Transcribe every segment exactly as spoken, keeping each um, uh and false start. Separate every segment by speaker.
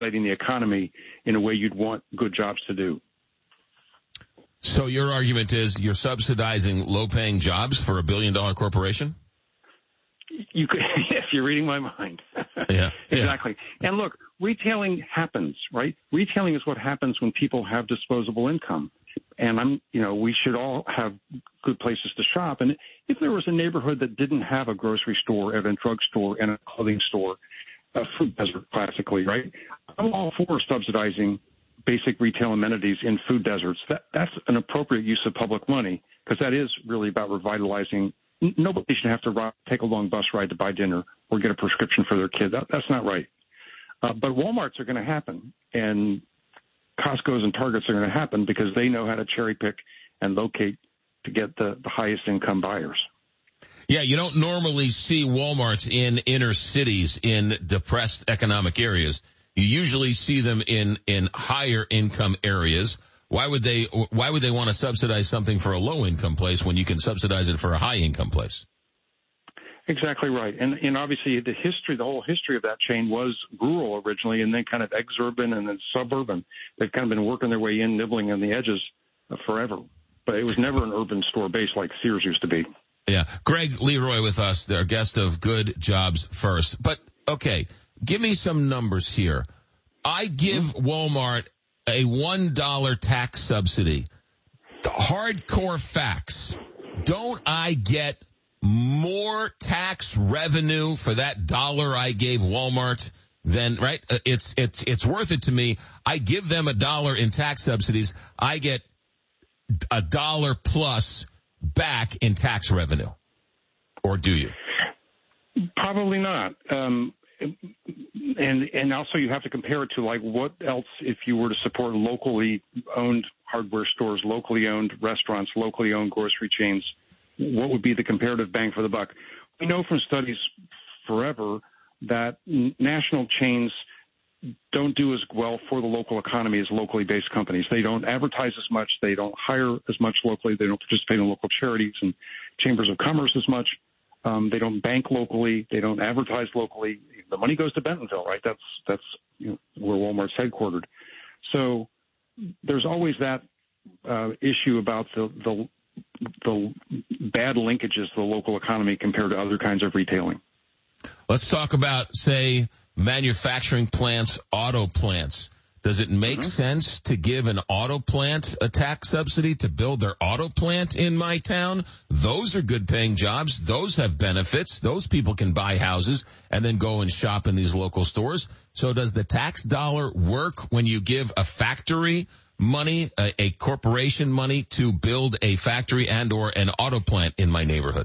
Speaker 1: stimulating the economy in a way you'd want good jobs to do.
Speaker 2: So your argument is you're subsidizing low-paying jobs for a billion-dollar corporation?
Speaker 1: You could, yes, you're reading my mind.
Speaker 2: Yeah,
Speaker 1: exactly.
Speaker 2: Yeah.
Speaker 1: And look, retailing happens, right? Retailing is what happens when people have disposable income. And I'm, you know, we should all have good places to shop. And if there was a neighborhood that didn't have a grocery store and a drugstore and a clothing store, a food desert classically, right? I'm all for subsidizing basic retail amenities in food deserts. That, that's an appropriate use of public money because that is really about revitalizing. Nobody should have to ride, take a long bus ride to buy dinner or get a prescription for their kid. That, that's not right. Uh, but Walmarts are going to happen, and Costco's and Targets are going to happen because they know how to cherry pick and locate to get the, the highest income buyers.
Speaker 2: Yeah, you don't normally see Walmarts in inner cities in depressed economic areas. You usually see them in, in higher income areas. Why would they, why would they want to subsidize something for a low income place when you can subsidize it for a high income place?
Speaker 1: Exactly right. And, and obviously the history, the whole history of that chain was rural originally and then kind of exurban and then suburban. They've kind of been working their way in, nibbling on the edges uh, forever. But it was never an urban store base like Sears used to be.
Speaker 2: Yeah. Greg Leroy with us, our guest of Good Jobs First. But, okay, give me some numbers here. I give Walmart a one dollar tax subsidy. The hardcore facts. Don't I get more tax revenue for that dollar I gave Walmart than, right? It's, it's, it's worth it to me. I give them a dollar in tax subsidies. I get a dollar plus back in tax revenue. Or do you?
Speaker 1: Probably not. Um, and, and also you have to compare it to like what else if you were to support locally owned hardware stores, locally owned restaurants, locally owned grocery chains. What would be the comparative bang for the buck? We know from studies forever that national chains don't do as well for the local economy as locally based companies. They don't advertise as much. They don't hire as much locally. They don't participate in local charities and chambers of commerce as much. Um, they don't bank locally. They don't advertise locally. The money goes to Bentonville, right? That's that's you know, where Walmart's headquartered. So there's always that uh, issue about the, the the bad linkages to the local economy compared to other kinds of retailing.
Speaker 2: Let's talk about, say, manufacturing plants, auto plants. Does it make mm-hmm. sense to give an auto plant a tax subsidy to build their auto plant in my town? Those are good paying jobs. Those have benefits. Those people can buy houses and then go and shop in these local stores. So does the tax dollar work when you give a factory money, a, a corporation money to build a factory and or an auto plant in my neighborhood?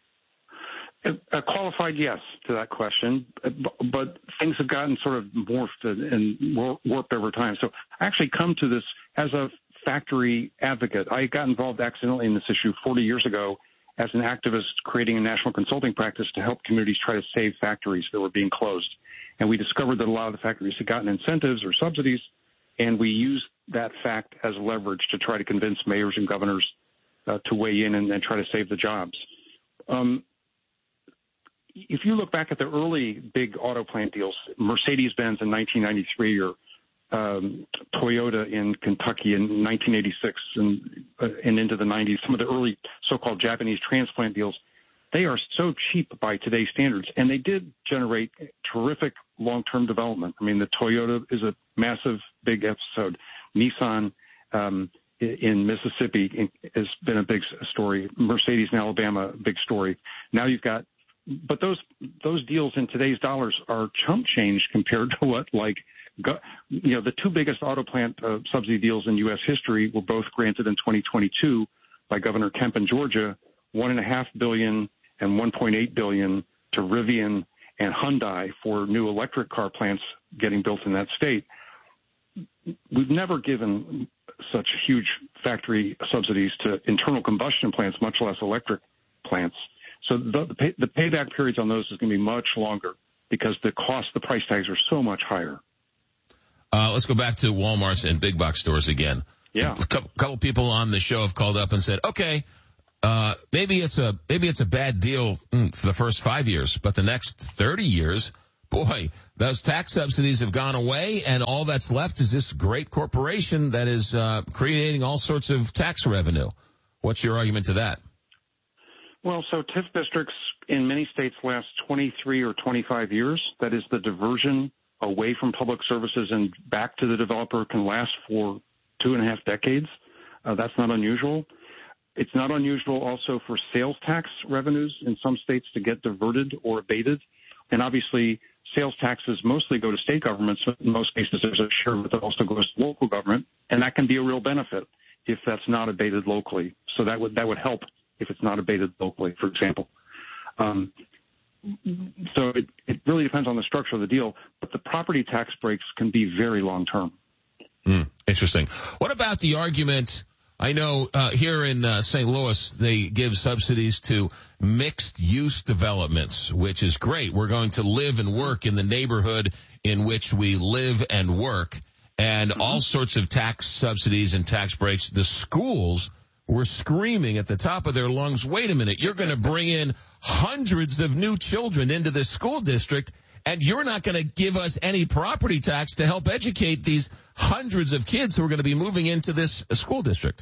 Speaker 1: A qualified yes to that question, but things have gotten sort of morphed and warped over time. So I actually come to this as a factory advocate. I got involved accidentally in this issue forty years ago as an activist creating a national consulting practice to help communities try to save factories that were being closed. And we discovered that a lot of the factories had gotten incentives or subsidies, and we used that fact as leverage to try to convince mayors and governors uh, to weigh in and, and try to save the jobs. Um, If you look back at the early big auto plant deals, Mercedes-Benz in nineteen ninety-three or um, Toyota in Kentucky in nineteen eighty-six and, uh, and into the nineties, some of the early so-called Japanese transplant deals, they are so cheap by today's standards, and they did generate terrific long-term development. I mean, the Toyota is a massive, big episode. Nissan um, in Mississippi has been a big story. Mercedes in Alabama, big story. Now you've got But those those deals in today's dollars are chump change compared to what, like, you know, the two biggest auto plant uh, subsidy deals in U S history were both granted in twenty twenty-two by Governor Kemp in Georgia, one and a half billion and one point eight billion to Rivian and Hyundai for new electric car plants getting built in that state. We've never given such huge factory subsidies to internal combustion plants, much less electric plants. So the, the, pay, the payback periods on those is going to be much longer because the cost, the price tags are so much higher.
Speaker 2: Uh, let's go back to Walmarts and big box stores again.
Speaker 1: Yeah.
Speaker 2: A couple, couple people on the show have called up and said, okay, uh, maybe it's a, maybe it's a bad deal mm, for the first five years, but the next thirty years, boy, those tax subsidies have gone away, and all that's left is this great corporation that is uh, creating all sorts of tax revenue. What's your argument to that?
Speaker 1: Well, so T I F districts in many states last twenty-three or twenty-five years. That is, the diversion away from public services and back to the developer can last for two and a half decades. Uh, that's not unusual. It's not unusual also for sales tax revenues in some states to get diverted or abated. And obviously, sales taxes mostly go to state governments. In most cases, there's a share that also goes to local government, and that can be a real benefit if that's not abated locally. So that would that would help if it's not abated locally, for example. Um, so it, it really depends on the structure of the deal, but the property tax breaks can be very long-term.
Speaker 2: Mm, interesting. What about the argument? I know uh, here in uh, Saint Louis, they give subsidies to mixed-use developments, which is great. We're going to live and work in the neighborhood in which we live and work, and mm-hmm. all sorts of tax subsidies and tax breaks. The schools were screaming at the top of their lungs, wait a minute, you're going to bring in hundreds of new children into this school district, and you're not going to give us any property tax to help educate these hundreds of kids who are going to be moving into this school district.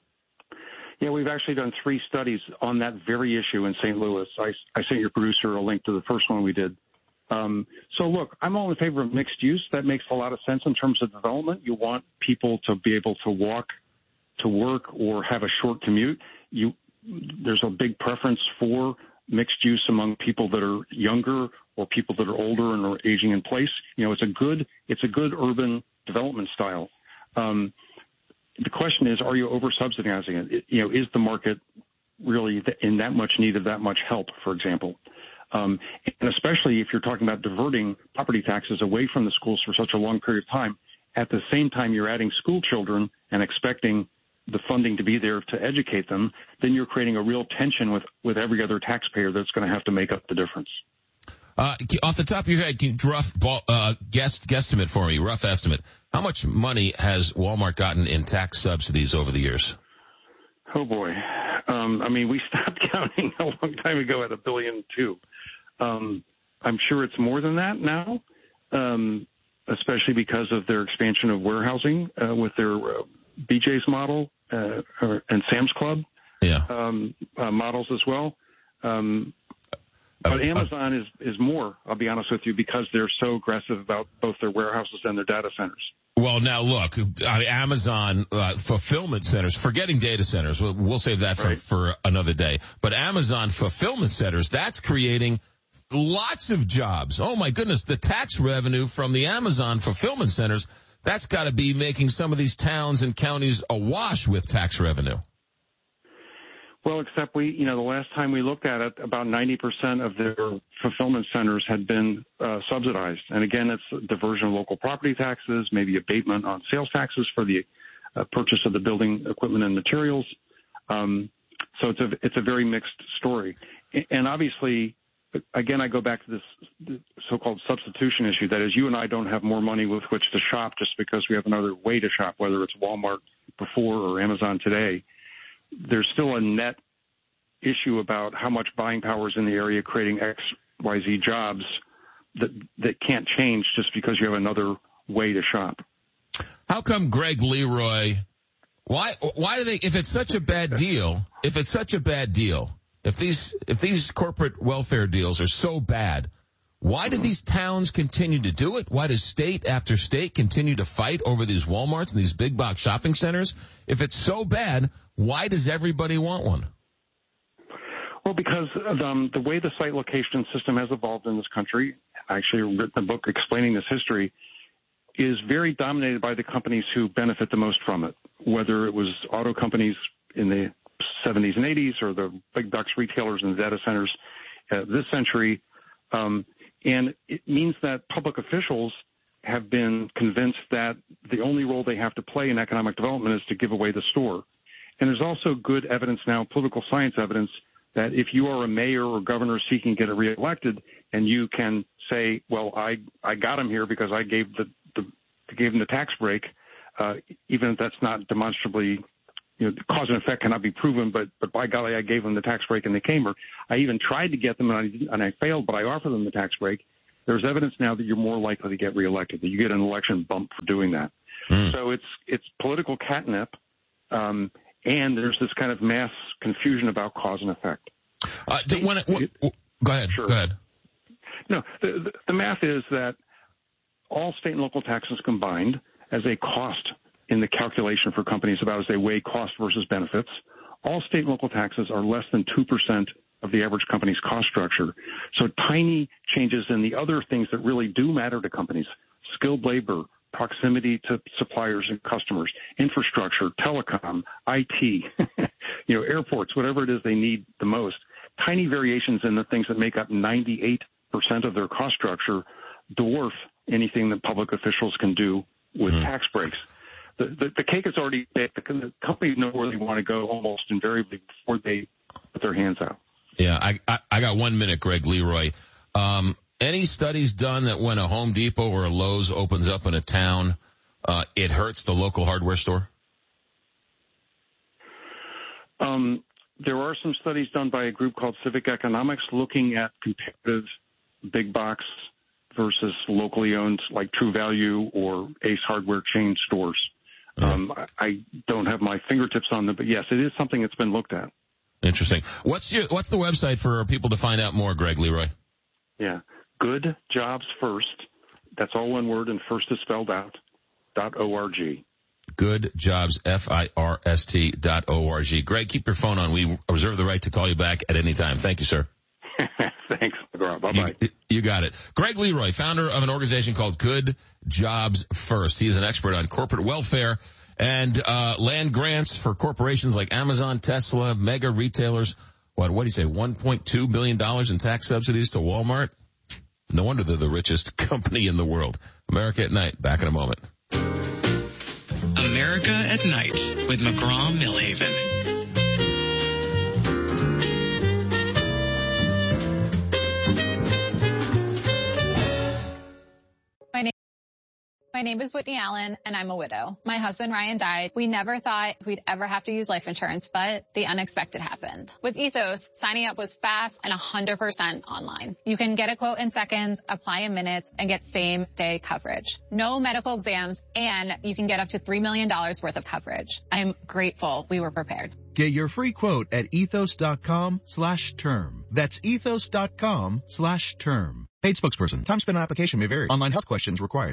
Speaker 1: Yeah, we've actually done three studies on that very issue in Saint Louis. I, I sent your producer a link to the first one we did. Um, so, look, I'm all in favor of mixed use. That makes a lot of sense in terms of development. You want people to be able to walk to work or have a short commute. You, there's a big preference for mixed use among people that are younger or people that are older and are aging in place. You know, it's a good, it's a good urban development style. Um, the question is, are you over subsidizing it? it? You know, is the market really in that much need of that much help, for example? Um, and especially if you're talking about diverting property taxes away from the schools for such a long period of time, at the same time you're adding school children and expecting the funding to be there to educate them, then you're creating a real tension with, with every other taxpayer that's going to have to make up the difference.
Speaker 2: Uh, off the top of your head, can you rough uh, guess, guesstimate for me, rough estimate, how much money has Walmart gotten in tax subsidies over the years?
Speaker 1: Oh, boy. Um, I mean, we stopped counting a long time ago at a billion, too. Um, I'm sure it's more than that now, um, especially because of their expansion of warehousing uh, with their uh, B J's model uh, and Sam's Club
Speaker 2: yeah.
Speaker 1: um, uh, models as well. Um, but uh, Amazon uh, is, is more, I'll be honest with you, because they're so aggressive about both their warehouses and their data centers.
Speaker 2: Well, now look, uh, Amazon uh, fulfillment centers, forgetting data centers, we'll, we'll save that for, right. for another day. But Amazon fulfillment centers, that's creating lots of jobs. Oh, my goodness, the tax revenue from the Amazon fulfillment centers, that's got to be making some of these towns and counties awash with tax revenue.
Speaker 1: Well, except we, you know, the last time we looked at it, about ninety percent of their fulfillment centers had been uh, subsidized. And again, it's diversion of local property taxes, maybe abatement on sales taxes for the uh, purchase of the building equipment and materials. Um, so it's a, it's a very mixed story. And obviously, again, I go back to this so-called substitution issue. That is, you and I don't have more money with which to shop just because we have another way to shop, whether it's Walmart before or Amazon today. There's still a net issue about how much buying power is in the area, creating X, Y, Z jobs that that can't change just because you have another way to shop.
Speaker 2: How come Greg Leroy? Why? Why do they? If it's such a bad deal, if it's such a bad deal, if these if these corporate welfare deals are so bad, why do these towns continue to do it? Why does state after state continue to fight over these Walmarts and these big box shopping centers? If it's so bad, why does everybody want one?
Speaker 1: Well, because um, the way the site location system has evolved in this country, I actually written a book explaining this history, is very dominated by the companies who benefit the most from it, whether it was auto companies in the seventies and eighties or the big box retailers and the data centers uh, this century. Um, and it means that public officials have been convinced that the only role they have to play in economic development is to give away the store. And there's also good evidence now, political science evidence, that if you are a mayor or governor seeking to get reelected and you can say, well, I, I got him here because I gave the, the gave him the tax break, uh, even if that's not demonstrably, you know, cause and effect cannot be proven, but, but by golly, I gave them the tax break and they came. Or I even tried to get them and I, and I failed, but I offered them the tax break. there's evidence now that you're more likely to get reelected, that you get an election bump for doing that. Mm. So it's it's political catnip, um, and there's this kind of mass confusion about cause and effect.
Speaker 2: Uh, do, when it, it, go ahead.
Speaker 1: Sure.
Speaker 2: Go ahead.
Speaker 1: No, the, the, the math is that all state and local taxes combined as a cost in the calculation for companies about as they weigh cost versus benefits, all state and local taxes are less than two percent of the average company's cost structure. So tiny changes in the other things that really do matter to companies, skilled labor, proximity to suppliers and customers, infrastructure, telecom, I T, you know, airports, whatever it is they need the most, tiny variations in the things that make up ninety-eight percent of their cost structure dwarf anything that public officials can do with mm-hmm. tax breaks. The, the, the cake is already baked. The, the companies know where they want to go almost invariably before they put their hands out.
Speaker 2: Yeah, I, I, I got one minute, Greg Leroy. Um, any studies done that when a Home Depot or a Lowe's opens up in a town, uh, it hurts the local hardware store?
Speaker 1: Um, there are some studies done by a group called Civic Economics looking at competitive big box versus locally owned like True Value or Ace Hardware chain stores. Um, I don't have my fingertips on them, but yes, it is something that's been looked at.
Speaker 2: Interesting. What's your, what's the website for people to find out more, Greg Leroy?
Speaker 1: Yeah. Good Jobs First. That's all one word, and first is spelled out, dot O R G.
Speaker 2: Good Jobs, F I R S T dot O R G. Greg, keep your phone on. We reserve the right to call you back at any time. Thank you, sir.
Speaker 1: Thanks. Bye-bye.
Speaker 2: You, you got it. Greg Leroy, founder of an organization called Good Jobs First. He is an expert on corporate welfare and uh land grants for corporations like Amazon, Tesla, mega retailers. What, what do you say, one point two billion dollars in tax subsidies to Walmart? No wonder they're the richest company in the world. America at Night. Back in a moment.
Speaker 3: America at Night with McGraw-Millhaven.
Speaker 4: My name is Whitney Allen, and I'm a widow. My husband, Ryan, died. We never thought we'd ever have to use life insurance, but the unexpected happened. With Ethos, signing up was fast and one hundred percent online. You can get a quote in seconds, apply in minutes, and get same-day coverage. No medical exams, and you can get up to three million dollars worth of coverage. I'm grateful we were prepared.
Speaker 5: Get your free quote at ethos.com slash term. That's ethos.com slash term. Paid spokesperson. Time spent on application may vary. Online health questions required.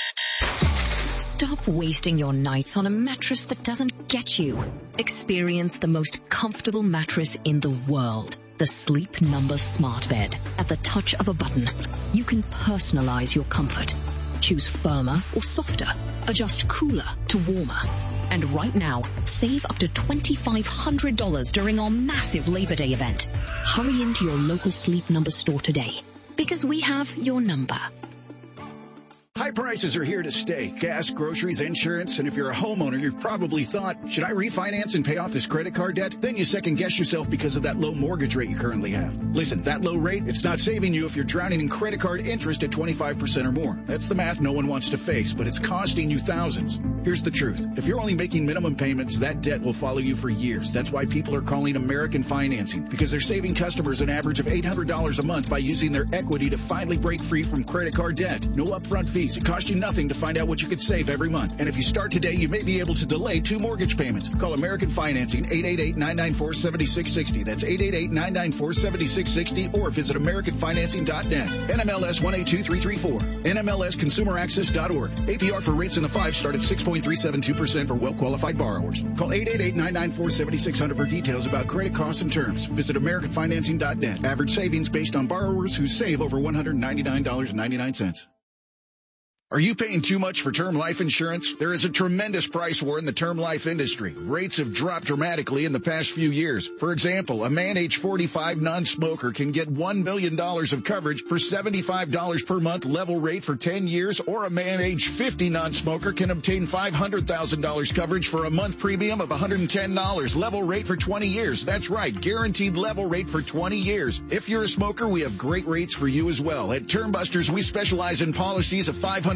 Speaker 6: Stop wasting your nights on a mattress that doesn't get you. Experience the most comfortable mattress in the world. The Sleep Number Smart Bed. At the touch of a button, you can personalize your comfort. Choose firmer or softer. Adjust cooler to warmer. And right now, save up to twenty-five hundred dollars during our massive Labor Day event. Hurry into your local Sleep Number store today, because we have your number.
Speaker 7: High prices are here to stay. Gas, groceries, insurance, and if you're a homeowner, you've probably thought, should I refinance and pay off this credit card debt? Then you second guess yourself because of that low mortgage rate you currently have. Listen, that low rate, it's not saving you if you're drowning in credit card interest at twenty-five percent or more. That's the math no one wants to face, but it's costing you thousands. Here's the truth. If you're only making minimum payments, that debt will follow you for years. That's why people are calling American Financing, because they're saving customers an average of eight hundred dollars a month by using their equity to finally break free from credit card debt. No upfront fees. It costs you nothing to find out what you could save every month. And if you start today, you may be able to delay two mortgage payments. Call American Financing, eight eight eight, nine nine four, seven six six zero. That's eight eight eight, nine nine four, seven six six zero, or visit American Financing dot net. N M L S one eight two three three four. N M L S consumer access dot org. A P R for rates in the five start at six point three seven two percent for well-qualified borrowers. Call eight eight eight, nine nine four, seven six zero zero for details about credit costs and terms. Visit American Financing dot net. Average savings based on borrowers who save over one hundred ninety-nine dollars and ninety-nine cents. Are you paying too much for term life insurance? There is a tremendous price war in the term life industry. Rates have dropped dramatically in the past few years. For example, a man age forty-five non-smoker can get one million dollars of coverage for seventy-five dollars per month level rate for ten years, or a man age fifty non-smoker can obtain five hundred thousand dollars coverage for a month premium of one hundred ten dollars level rate for twenty years. That's right, guaranteed level rate for twenty years. If you're a smoker, we have great rates for you as well. At Term Busters, we specialize in policies of five hundred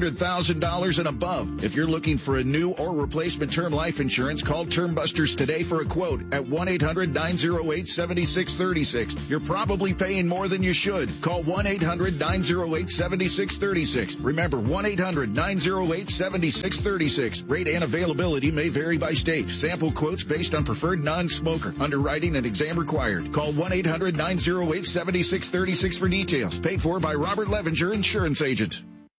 Speaker 7: hundred thousand dollars and above. If you're looking for a new or replacement term life insurance, call Term Busters today for a quote at one eight hundred nine oh eight seven six three six. You're probably paying more than you should. Call one eight hundred nine oh eight seven six three six. Remember, one eight hundred nine oh eight seven six three six. Rate and availability may vary by state. Sample quotes based on preferred non-smoker. Underwriting and exam required. Call one eight hundred nine oh eight seven six three six for details. Paid for by Robert Levenger, insurance agent.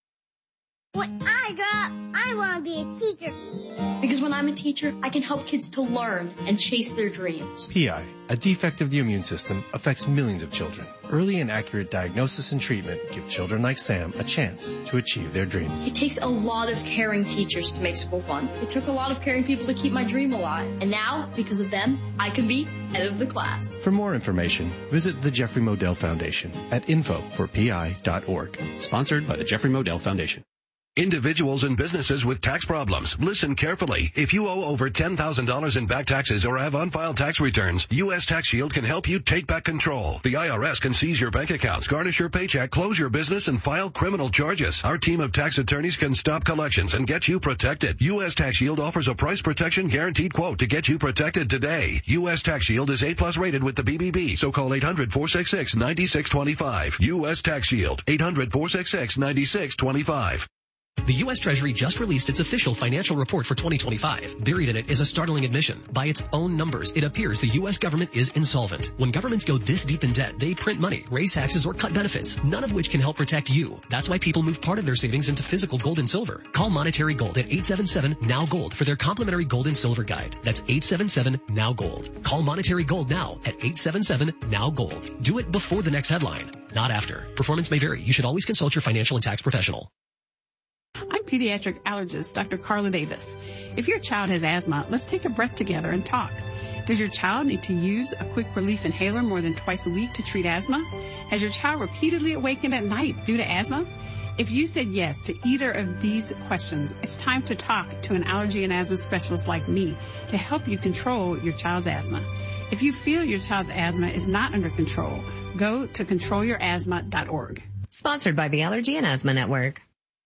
Speaker 8: When I grow up, I want to be a teacher.
Speaker 9: Because when I'm a teacher, I can help kids to learn and chase their dreams.
Speaker 10: P I, a defect of the immune system, affects millions of children. Early and accurate diagnosis and treatment give children like Sam a chance to achieve their dreams.
Speaker 9: It takes a lot of caring teachers to make school fun. It took a lot of caring people to keep my dream alive. And now, because of them, I can be head of the class.
Speaker 10: For more information, visit the Jeffrey Modell Foundation at info for p i dot org. Sponsored by the Jeffrey Modell Foundation.
Speaker 11: Individuals and businesses with tax problems, listen carefully. If you owe over ten thousand dollars in back taxes or have unfiled tax returns, U S Tax Shield can help you take back control. The I R S can seize your bank accounts, garnish your paycheck, close your business, and file criminal charges. Our team of tax attorneys can stop collections and get you protected. U S Tax Shield offers a price protection guaranteed quote to get you protected today. U S Tax Shield is A plus rated with the B B B, so call eight hundred four six six nine six two five. U S Tax Shield, eight hundred four six six nine six two five.
Speaker 12: The U S Treasury just released its official financial report for twenty twenty-five. Buried in it is a startling admission. By its own numbers, it appears the U S government is insolvent. When governments go this deep in debt, they print money, raise taxes, or cut benefits, none of which can help protect you. That's why people move part of their savings into physical gold and silver. Call Monetary Gold at eight seven seven N O W Gold for their complimentary gold and silver guide. That's eight seven seven N O W Gold. Call Monetary Gold now at eight seven seven N O W Gold. Do it before the next headline, not after. Performance may vary. You should always consult your financial and tax professional.
Speaker 13: I'm pediatric allergist Doctor Carla Davis. If your child has asthma, let's take a breath together and talk. Does your child need to use a quick relief inhaler more than twice a week to treat asthma? Has your child repeatedly awakened at night due to asthma? If you said yes to either of these questions, it's time to talk to an allergy and asthma specialist like me to help you control your child's asthma. If you feel your child's asthma is not under control, go to control your asthma dot org.
Speaker 14: Sponsored by the Allergy and Asthma Network.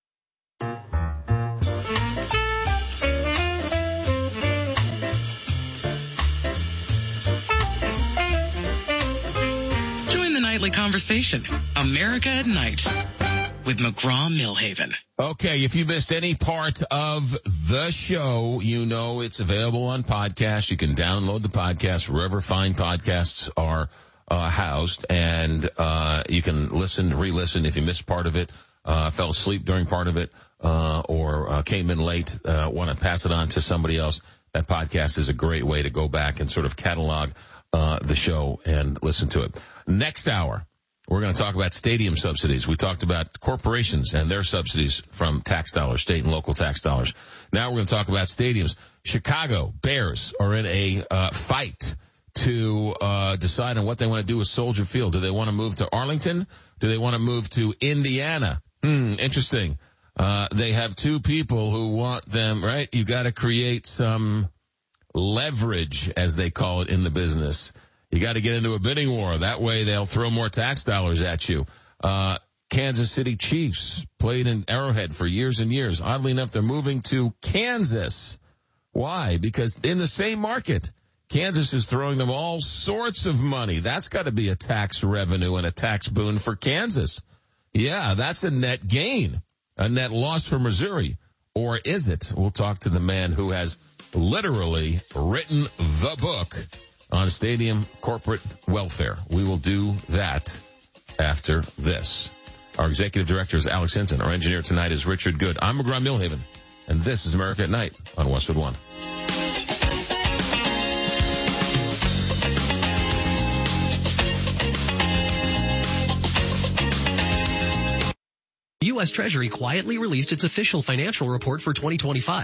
Speaker 3: Nightly conversation, America at Night, with McGraw-Millhaven.
Speaker 2: Okay, if you missed any part of the show, you know it's available on podcast. You can download the podcast wherever fine podcasts are uh, housed, and uh you can listen, re-listen if you missed part of it, uh fell asleep during part of it, uh or uh, came in late, uh want to pass it on to somebody else. That podcast is a great way to go back and sort of catalog uh the show and listen to it. Next hour, we're going to talk about stadium subsidies. We talked about corporations and their subsidies from tax dollars, state and local tax dollars. Now we're going to talk about stadiums. Chicago Bears are in a uh fight to uh decide on what they want to do with Soldier Field. Do they want to move to Arlington? Do they want to move to Indiana? Hmm, interesting. Uh they have two people who want them, right? You got to create some leverage, as they call it in the business. You got to get into a bidding war. That way they'll throw more tax dollars at you. Uh, Kansas City Chiefs played in Arrowhead for years and years. Oddly enough, they're moving to Kansas. Why? Because in the same market, Kansas is throwing them all sorts of money. That's got to be a tax revenue and a tax boon for Kansas. Yeah, that's a net gain, a net loss for Missouri. Or is it? We'll talk to the man who has literally written the book on stadium corporate welfare. We will do that after this. Our executive director is Alex Hinton. Our engineer tonight is Richard Good. I'm McGraw-Millhaven, and this is America at Night on Westwood One.
Speaker 12: The U S Treasury quietly released its official financial report for twenty twenty-five.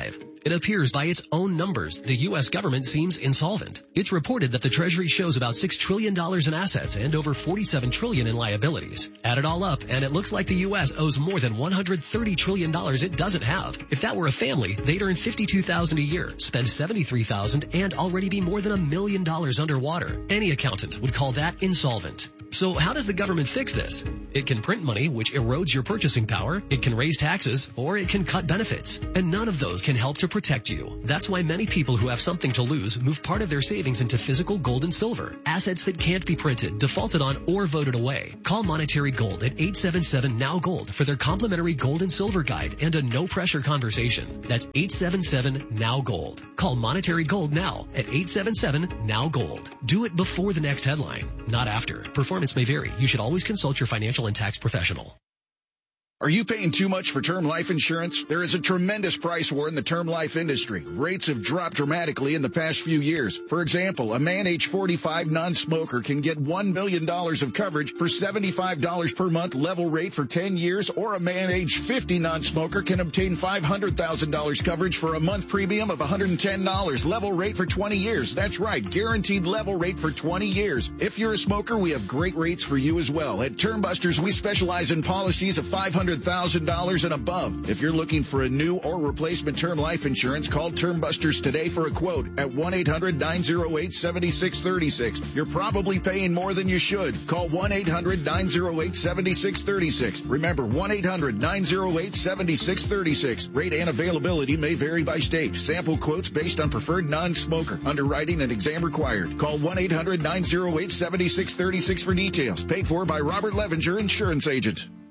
Speaker 12: It appears by its own numbers, the U S government seems insolvent. It's reported that the Treasury shows about six trillion dollars in assets and over forty-seven trillion dollars in liabilities. Add it all up, and it looks like the U S owes more than one hundred thirty trillion dollars it doesn't have. If that were a family, they'd earn fifty-two thousand dollars a year, spend seventy-three thousand dollars, and already be more than a million dollars underwater. Any accountant would call that insolvent. So how does the government fix this? It can print money, which erodes your purchasing power. It can raise taxes, or it can cut benefits. And none of those can help to protect you. That's why many people who have something to lose move part of their savings into physical gold and silver, assets that can't be printed, defaulted on, or voted away. Call Monetary Gold at eight seven seven N O W Gold for their complimentary gold and silver guide and a no-pressure conversation. That's eight seven seven N O W Gold. Call Monetary Gold now at eight seven seven N O W Gold. Do it before the next headline, not after. Performance may vary. You should always consult your financial and tax professional.
Speaker 7: Are you paying too much for term life insurance? There is a tremendous price war in the term life industry. Rates have dropped dramatically in the past few years. For example, a man age forty-five non-smoker can get one million dollars of coverage for seventy-five dollars per month level rate for ten years, or a man age fifty non-smoker can obtain five hundred thousand dollars coverage for a month premium of one hundred ten dollars level rate for twenty years. That's right, guaranteed level rate for twenty years. If you're a smoker, we have great rates for you as well. At Term Busters, we specialize in policies of five hundred thousand dollars and above. If you're looking for a new or replacement term life insurance, call Term Busters today for a quote at one eight hundred nine oh eight seven six three six. You're probably paying more than you should. Call one eight hundred nine oh eight seven six three six. Remember, one eight hundred nine oh eight seven six three six. Rate and availability may vary by state. Sample quotes based on preferred non-smoker. Underwriting and exam required. Call one eight hundred nine oh eight seven six three six for details. Paid for by Robert Levenger, Insurance Agent.